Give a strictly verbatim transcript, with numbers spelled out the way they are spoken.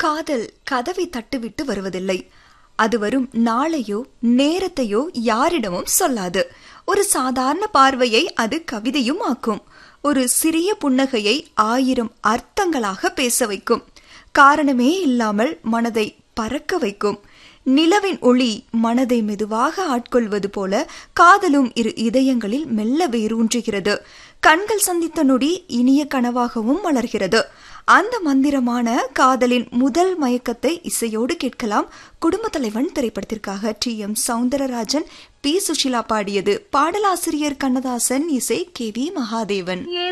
காதல் கதவை தட்டுவிட்டு வருவதில்லை. அது வரும் நாளையோ நேரத்தையோ யாரிடமும் சொல்லாது. ஒரு சாதாரண பார்வையை அது கவிதையும் ஆக்கும். ஒரு சிறிய புன்னகையை ஆயிரம் அர்த்தங்களாக பேச வைக்கும். காரணமே இல்லாமல் மனதை பறக்க வைக்கும். நிலவின் ஒளி மனதை மெதுவாக ஆட்கொள்வது போல காதலும் இரு இதயங்களில் மெல்ல வேரூன்றுகிறது. கண்கள் சந்தித்த நொடி இனிய கனவாகவும் மலர்கிறது. அந்த மந்திரமான காதலின் முதல் மயக்கத்தை இசையோடு கேட்கலாம். குடும்ப தலைவன் திரைப்படத்திற்காக D M Soundararajan, B Sushila பாடியது. பாடலாசிரியர் கண்ணதாசன், இசை கே வி மகாதேவன்.